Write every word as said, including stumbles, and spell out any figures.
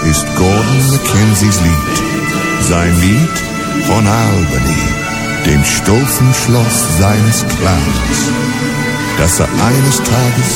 ist Gordon Mackenzies Lied. Sein Lied von Albany, dem stolzen Schloss seines Clans, das er eines Tages